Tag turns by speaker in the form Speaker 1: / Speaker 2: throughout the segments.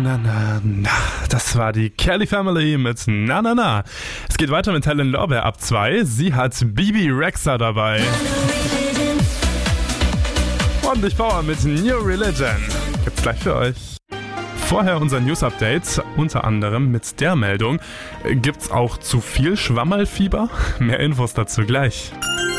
Speaker 1: na, na, na. Das war die Kelly Family mit Na, na, na. Es geht weiter mit Helen Lorbeer ab 2. Sie hat Bebe Rexha dabei. Ordentlich Power mit New Religion. Gibt's gleich für euch. Vorher unser News-Update, unter anderem mit der Meldung, gibt's auch zu viel Schwammerlfieber? Mehr Infos dazu gleich.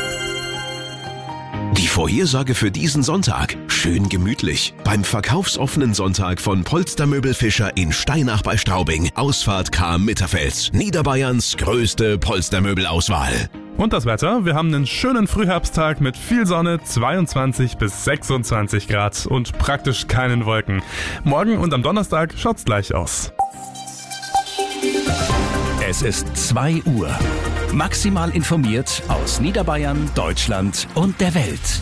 Speaker 2: Die Vorhersage für diesen Sonntag. Schön gemütlich. Beim verkaufsoffenen Sonntag von Polstermöbel Fischer in Steinach bei Straubing. Ausfahrt Cham-Mitterfels. Niederbayerns größte Polstermöbelauswahl.
Speaker 1: Und das Wetter, wir haben einen schönen Frühherbsttag mit viel Sonne, 22 bis 26 Grad und praktisch keinen Wolken. Morgen und am Donnerstag schaut's gleich aus.
Speaker 3: Es ist 2 Uhr. Maximal informiert aus Niederbayern, Deutschland und der Welt.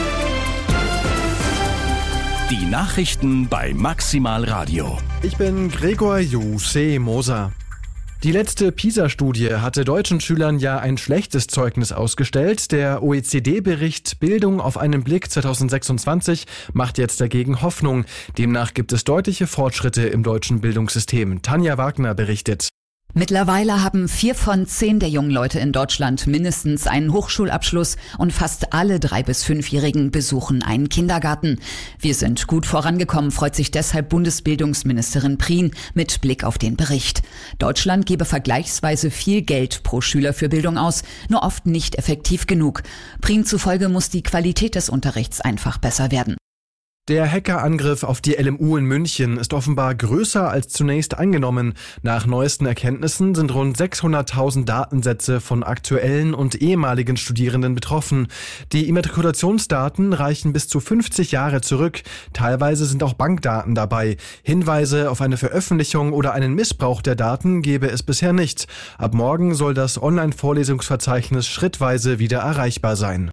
Speaker 3: Die Nachrichten bei Maximal Radio.
Speaker 4: Ich bin Gregor Jose Moser. Die letzte PISA-Studie hatte deutschen Schülern ja ein schlechtes Zeugnis ausgestellt. Der OECD-Bericht Bildung auf einen Blick 2026 macht jetzt dagegen Hoffnung. Demnach gibt es deutliche Fortschritte im deutschen Bildungssystem. Tanja Wagner berichtet.
Speaker 5: Mittlerweile haben 4 von 10 der jungen Leute in Deutschland mindestens einen Hochschulabschluss und fast alle 3- bis 5-Jährigen besuchen einen Kindergarten. Wir sind gut vorangekommen, freut sich deshalb Bundesbildungsministerin Prien mit Blick auf den Bericht. Deutschland gebe vergleichsweise viel Geld pro Schüler für Bildung aus, nur oft nicht effektiv genug. Prien zufolge muss die Qualität des Unterrichts einfach besser werden.
Speaker 4: Der Hackerangriff auf die LMU in München ist offenbar größer als zunächst angenommen. Nach neuesten Erkenntnissen sind rund 600.000 Datensätze von aktuellen und ehemaligen Studierenden betroffen. Die Immatrikulationsdaten reichen bis zu 50 Jahre zurück. Teilweise sind auch Bankdaten dabei. Hinweise auf eine Veröffentlichung oder einen Missbrauch der Daten gebe es bisher nicht. Ab morgen soll das Online-Vorlesungsverzeichnis schrittweise wieder erreichbar sein.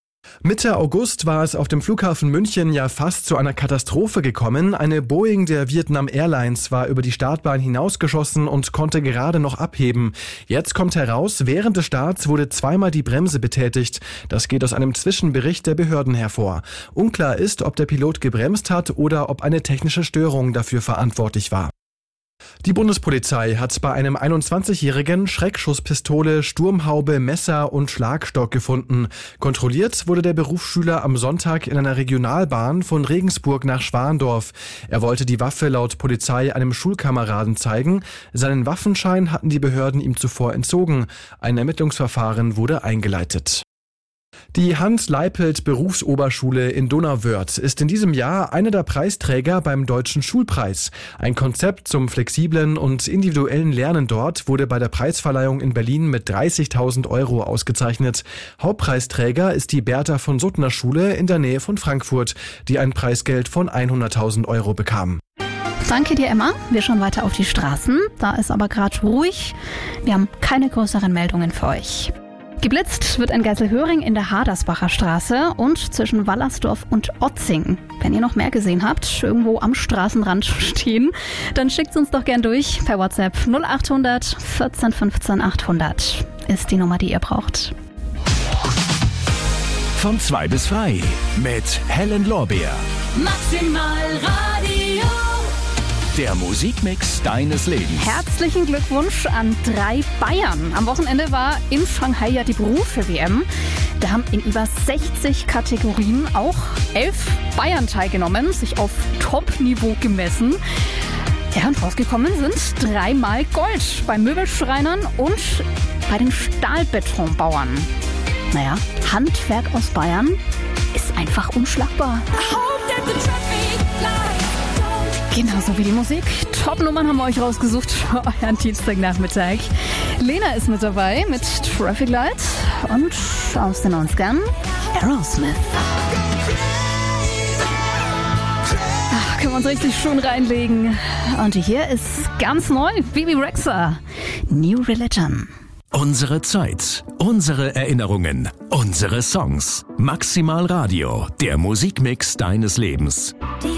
Speaker 4: Mitte August war es auf dem Flughafen München ja fast zu einer Katastrophe gekommen. Eine Boeing der Vietnam Airlines war über die Startbahn hinausgeschossen und konnte gerade noch abheben. Jetzt kommt heraus, während des Starts wurde zweimal die Bremse betätigt. Das geht aus einem Zwischenbericht der Behörden hervor. Unklar ist, ob der Pilot gebremst hat oder ob eine technische Störung dafür verantwortlich war. Die Bundespolizei hat bei einem 21-Jährigen Schreckschusspistole, Sturmhaube, Messer und Schlagstock gefunden. Kontrolliert wurde der Berufsschüler am Sonntag in einer Regionalbahn von Regensburg nach Schwandorf. Er wollte die Waffe laut Polizei einem Schulkameraden zeigen. Seinen Waffenschein hatten die Behörden ihm zuvor entzogen. Ein Ermittlungsverfahren wurde eingeleitet. Die Hans-Leipelt-Berufsoberschule in Donauwörth ist in diesem Jahr einer der Preisträger beim Deutschen Schulpreis. Ein Konzept zum flexiblen und individuellen Lernen dort wurde bei der Preisverleihung in Berlin mit 30.000 € ausgezeichnet. Hauptpreisträger ist die Bertha von Suttner Schule in der Nähe von Frankfurt, die ein Preisgeld von 100.000 € bekam.
Speaker 6: Danke dir, Emma. Wir schauen weiter auf die Straßen. Da ist aber gerade ruhig. Wir haben keine größeren Meldungen für euch. Geblitzt wird in Geiselhöring in der Hadersbacher Straße und zwischen Wallersdorf und Otzing. Wenn ihr noch mehr gesehen habt, irgendwo am Straßenrand stehen, dann schickt's uns doch gern durch per WhatsApp 0800 14 15 800 ist die Nummer, die ihr braucht.
Speaker 3: Von 2 bis 3 mit Helen Lorbeer.
Speaker 7: Maximal Radio.
Speaker 3: Der Musikmix deines Lebens.
Speaker 6: Herzlichen Glückwunsch an 3 Bayern. Am Wochenende war in Shanghai ja die Berufe-WM. Da haben in über 60 Kategorien auch 11 Bayern teilgenommen, sich auf Top-Niveau gemessen. Ja, und rausgekommen sind 3-mal Gold bei Möbelschreinern und bei den Stahlbetonbauern. Naja, Handwerk aus Bayern ist einfach unschlagbar. Genauso wie die Musik. Top-Nummern haben wir euch rausgesucht für euren Dienstagnachmittag. Lena ist mit dabei mit Traffic Light und aus den 90ern Aerosmith. Können wir uns richtig schön reinlegen. Und hier ist ganz neu Bebe Rexha, New Religion.
Speaker 3: Unsere Zeit, unsere Erinnerungen, unsere Songs. Maximal Radio, der Musikmix deines Lebens.
Speaker 7: Die